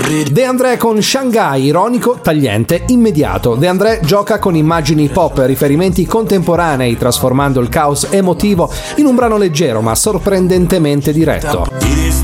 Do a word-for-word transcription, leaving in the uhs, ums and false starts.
De André con Shanghai, ironico, tagliente, immediato. De André gioca con immagini pop, riferimenti contemporanei, trasformando il caos emotivo in un brano leggero ma sorprendentemente diretto.